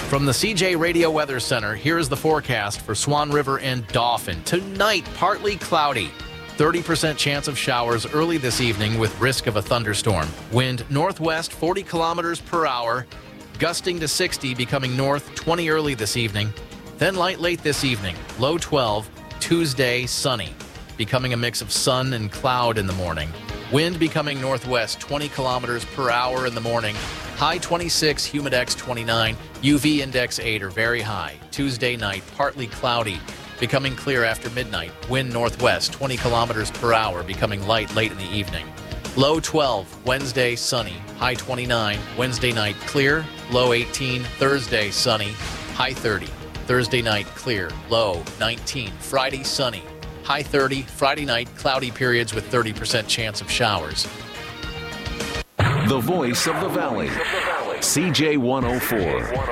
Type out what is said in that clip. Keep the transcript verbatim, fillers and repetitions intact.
From the C J Radio Weather Center, here is the forecast for Swan River and Dauphin. Tonight, partly cloudy. thirty percent chance of showers early this evening with risk of a thunderstorm. Wind northwest forty kilometers per hour, gusting to sixty, becoming north twenty early this evening. Then light late this evening, low twelve. Tuesday, sunny, becoming a mix of sun and cloud in the morning. Wind becoming northwest twenty kilometers per hour in the morning. High twenty-six, humidex twenty-nine, U V index eight or very high. Tuesday night, partly cloudy, becoming clear after midnight. Wind northwest twenty kilometers per hour, becoming light late in the evening. Low twelve, Wednesday sunny, high twenty-nine. Wednesday night clear, low eighteen. Thursday sunny, high thirty. Thursday night clear, low nineteen. Friday sunny, high thirty. Friday night cloudy periods with thirty percent chance of showers. The voice of the valley, C J one oh four.